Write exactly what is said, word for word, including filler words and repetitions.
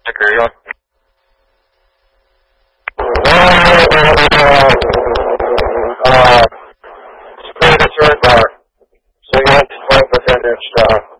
Sticker, you want? Uh, spray the third bar. So you want twelve percent inch, uh,